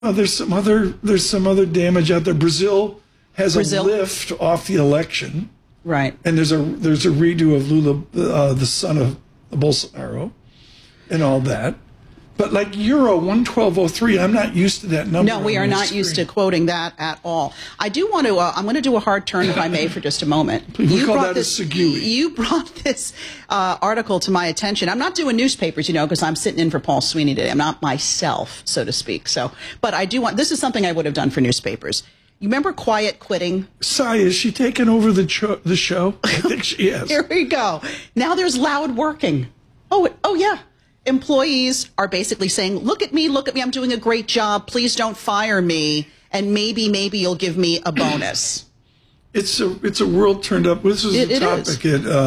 there's some other damage out there. Brazil has a lift off the election, right? And there's a redo of Lula, the son of Bolsonaro, and all that. But like Euro 112.03, I'm not used to that number. No, we are not used to quoting that at all. I do want to, I'm going to do a hard turn, if I may, for just a moment. We call that a segue. You brought this article to my attention. I'm not doing newspapers, because I'm sitting in for Paul Sweeney today. I'm not myself, so to speak. But I do want, this is something I would have done for newspapers. You remember quiet quitting? Sai, is she taking over the show? I think she is. Here we go. Now there's loud working. Oh, yeah. Employees are basically saying, look at me, I'm doing a great job, please don't fire me, and maybe you'll give me a bonus. It's a world turned up. This was a topic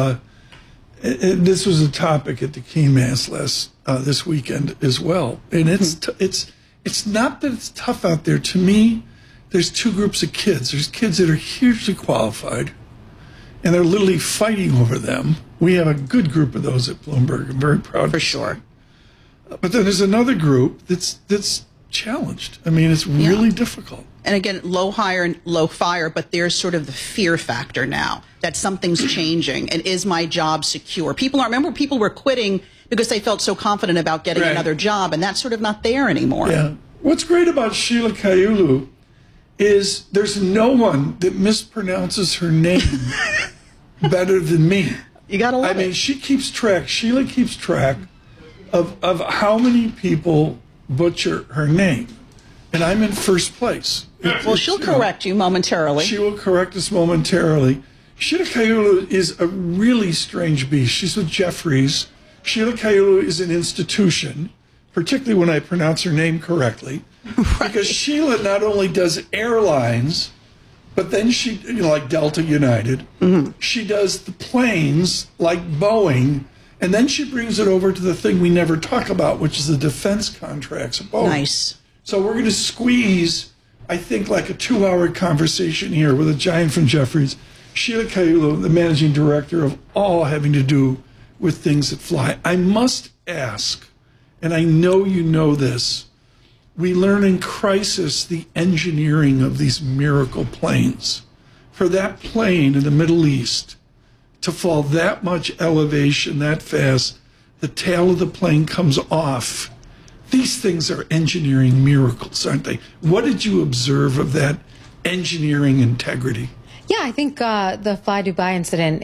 this was a topic at the Keynes this weekend as well. And it's not that it's tough out there. To me, there's two groups of kids. There's kids that are hugely qualified, and they're literally fighting over them. We have a good group of those at Bloomberg. I'm very proud. For sure. But then there's another group that's challenged. I mean, it's really difficult. And again, low hire and low fire, but there's sort of the fear factor now that something's changing. And is my job secure? People were quitting because they felt so confident about getting another job, and that's sort of not there anymore. Yeah. What's great about Sheila Kahyaoglu is there's no one that mispronounces her name better than me. You gotta love it. I mean, Sheila keeps track of how many people butcher her name. And I'm in first place. Well, she'll correct you momentarily. She will correct us momentarily. Sheila Kahyaoglu is a really strange beast. She's with Jeffries. Sheila Kahyaoglu is an institution, particularly when I pronounce her name correctly. Right. Because Sheila not only does airlines, but then she, like Delta United, she does the planes like Boeing, and then she brings it over to the thing we never talk about, which is the defense contracts of Boeing. Nice. So we're going to squeeze, I think, like a 2-hour conversation here with a giant from Jeffries, Sheila Kahyaoglu, the managing director of all having to do with things that fly. I must ask, and I know you know this, we learn in crisis the engineering of these miracle planes. For that plane in the Middle East to fall that much elevation that fast, the tail of the plane comes off. These things are engineering miracles, aren't they? What did you observe of that engineering integrity? Yeah, I think the Fly Dubai incident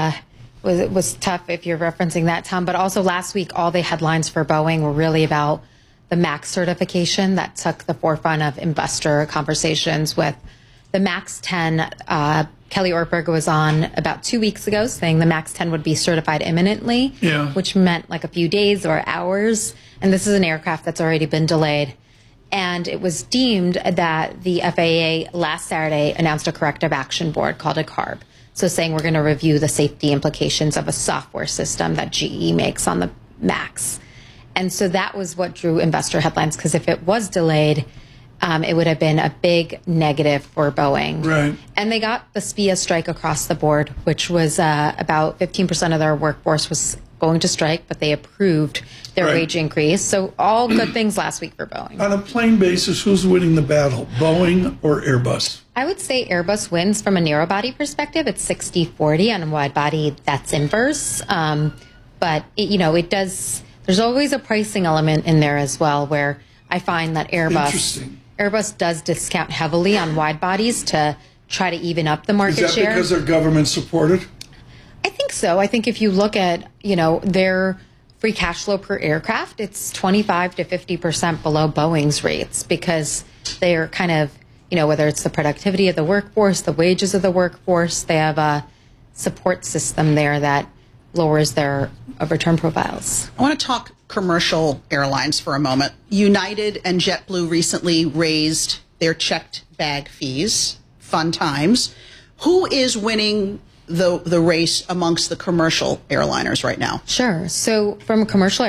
was tough if you're referencing that, Tom. But also last week, all the headlines for Boeing were really about the MAX certification that took the forefront of investor conversations with the MAX 10. Kelly Ortberg was on about 2 weeks ago saying the MAX 10 would be certified imminently, which meant like a few days or hours. And this is an aircraft that's already been delayed. And it was deemed that the FAA last Saturday announced a corrective action board called a CARB. So saying we're going to review the safety implications of a software system that GE makes on the MAX. And so that was what drew investor headlines, because if it was delayed, it would have been a big negative for Boeing. Right. And they got the SPIA strike across the board, which was about 15% of their workforce was going to strike, but they approved their wage increase. So all good things last week for Boeing. On a plain basis, who's winning the battle, Boeing or Airbus? I would say Airbus wins from a narrow body perspective. It's 60-40. On a wide body, that's inverse. But, it does... There's always a pricing element in there as well, where I find that Airbus does discount heavily on wide bodies to try to even up the market share. Is that because they're government supported? I think so. I think if you look at, their free cash flow per aircraft, it's 25 to 50% below Boeing's rates, because they're kind of, whether it's the productivity of the workforce, the wages of the workforce, they have a support system there that lowers their return profiles. I want to talk commercial airlines for a moment. United and JetBlue recently raised their checked bag fees. Fun times. Who is winning the race amongst the commercial airliners right now? Sure. So from a commercial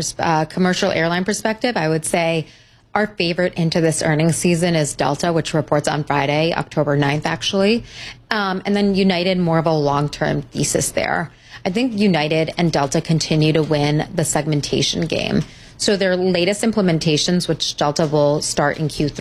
airline perspective, I would say our favorite into this earnings season is Delta, which reports on Friday, October 9th, actually. And then United, more of a long-term thesis there. I think United and Delta continue to win the segmentation game. So their latest implementations, which Delta will start in Q3,